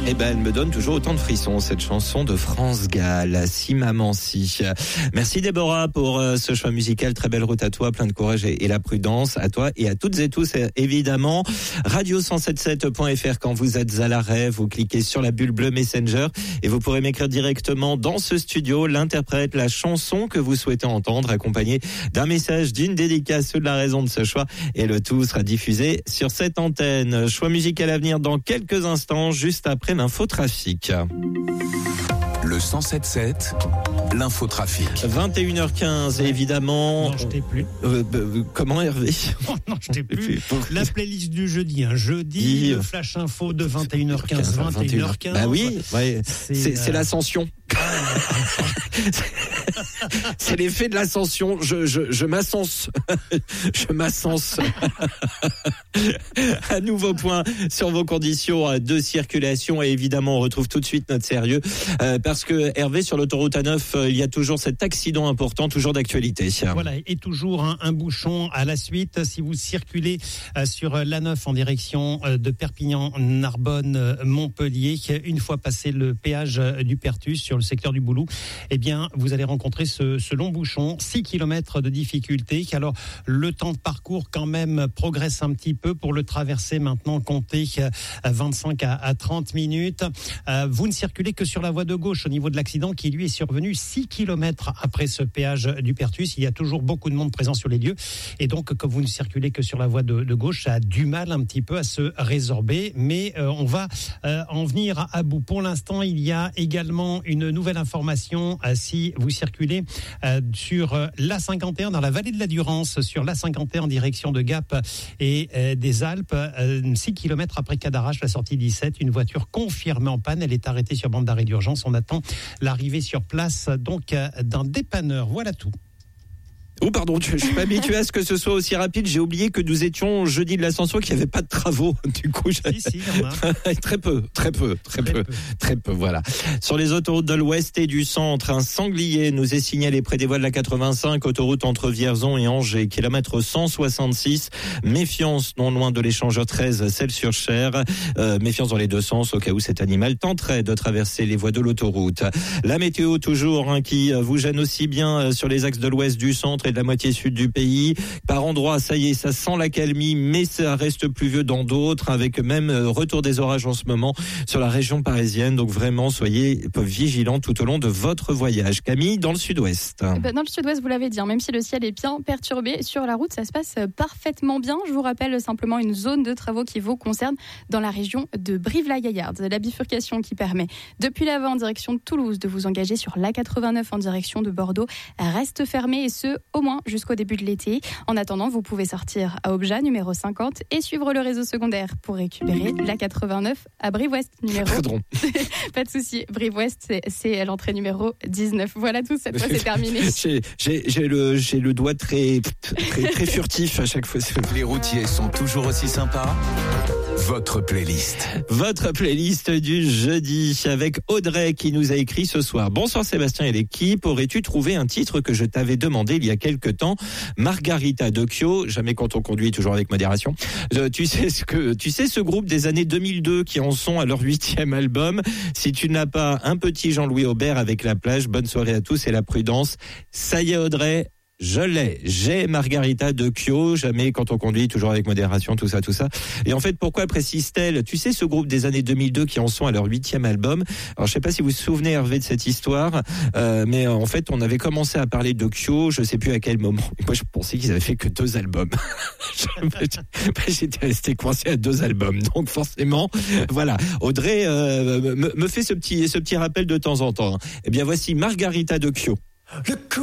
Eh ben, elle me donne toujours autant de frissons, cette chanson de France Gall, Si Maman Si. Merci Déborah pour ce choix musical. Très belle route à toi, plein de courage et la prudence à toi et à toutes et tous, évidemment. Radio177.fr quand vous êtes à l'arrêt, vous cliquez sur la bulle bleue Messenger et vous pourrez m'écrire directement dans ce studio l'interprète, la chanson que vous souhaitez entendre, accompagné d'un message, d'une dédicace ou de la raison de ce choix. Et le tout sera diffusé sur cette antenne. Choix musical à venir dans quelques instants, juste après l'infotrafic. Le 107.7, l'infotrafic. 21h15, évidemment. Non, je t'ai plus. Comment, Hervé? Oh, non, je t'ai plus. La playlist du jeudi, jeudi, le flash info de 21h15, 21h15. Bah oui, ouais. C'est l'ascension. C'est l'effet de l'ascension. Je m'ascense. Je m'ascense. Un nouveau point sur vos conditions de circulation. Et évidemment, on retrouve tout de suite notre sérieux. Parce que Hervé, sur l'autoroute A9, il y a toujours cet accident important, toujours d'actualité. Voilà, et toujours un bouchon à la suite. Si vous circulez sur l'A9 en direction de Perpignan, Narbonne, Montpellier, une fois passé le péage du Pertus sur le secteur du Boulou, eh bien, vous allez rencontrer ce long bouchon, 6 km de difficulté. Alors, le temps de parcours, quand même, progresse un petit peu. Pour le traverser, maintenant, comptez 25 à 30 minutes. Vous ne circulez que sur la voie de gauche au niveau de l'accident qui, lui, est survenu 6 km après ce péage du Pertus. Il y a toujours beaucoup de monde présent sur les lieux. Et donc, comme vous ne circulez que sur la voie de gauche, ça a du mal un petit peu à se résorber. Mais on va en venir à bout. Pour l'instant, il y a également une nouvelle information si vous circulez sur l'A51 dans la vallée de la Durance, sur l'A51 en direction de Gap et des Alpes, 6 km après Cadarache, la sortie 17, une voiture confirmée en panne, elle est arrêtée sur bande d'arrêt d'urgence, on attend l'arrivée sur place donc d'un dépanneur, voilà tout. Oh pardon, je suis pas habitué à ce que ce soit aussi rapide. J'ai oublié que nous étions jeudi de l'Ascension, qu'il n'y avait pas de travaux. Du coup, si, il y en a. Très peu, voilà. Sur les autoroutes de l'Ouest et du Centre, un sanglier nous est signalé près des voies de la 85, autoroute entre Vierzon et Angers, kilomètre 166. Méfiance non loin de l'échangeur 13, Celles-sur-Cher. Méfiance dans les deux sens au cas où cet animal tenterait de traverser les voies de l'autoroute. La météo toujours, qui vous gêne aussi bien sur les axes de l'Ouest, du Centre et de la moitié sud du pays. Par endroits, ça y est, ça sent l'accalmie, mais ça reste pluvieux dans d'autres, avec même retour des orages en ce moment sur la région parisienne. Donc vraiment, soyez vigilants tout au long de votre voyage. Camille, dans le sud-ouest. Dans le sud-ouest, vous l'avez dit, même si le ciel est bien perturbé, sur la route, ça se passe parfaitement bien. Je vous rappelle simplement une zone de travaux qui vous concerne dans la région de Brive-la-Gaillarde. La bifurcation qui permet, depuis l'avant en direction de Toulouse, de vous engager sur l'A89 en direction de Bordeaux reste fermée, et ce, au moins jusqu'au début de l'été. En attendant, vous pouvez sortir à Obja, numéro 50, et suivre le réseau secondaire pour récupérer la 89 à Brive-Ouest, numéro... Pardon. Pas de souci. Brive-Ouest, c'est l'entrée numéro 19. Voilà tout, cette fois, c'est terminé. J'ai le doigt très furtif à chaque fois. Les routiers sont toujours aussi sympas. Votre playlist du jeudi avec Audrey qui nous a écrit ce soir. Bonsoir Sébastien et l'équipe. Aurais-tu trouvé un titre que je t'avais demandé il y a quelque temps? Margarita de Kyo. Jamais quand on conduit, toujours avec modération. Tu sais ce groupe des années 2002 qui en sont à leur 8e album. Si tu n'as pas un petit Jean-Louis Aubert avec La Plage, bonne soirée à tous et la prudence. Ça y est Audrey. J'ai Margarita de Kyo, jamais quand on conduit, toujours avec modération, tout ça. Et en fait, pourquoi précise-t-elle? Tu sais, ce groupe des années 2002 qui en sont à leur 8e album. Alors, je sais pas si vous vous souvenez, Hervé, de cette histoire, mais en fait, on avait commencé à parler de Kyo, je sais plus à quel moment. Et moi, je pensais qu'ils avaient fait que 2 albums. J'étais resté coincé à 2 albums. Donc, forcément, voilà. Audrey me fait ce petit rappel de temps en temps. Eh bien, voici Margarita de Kyo.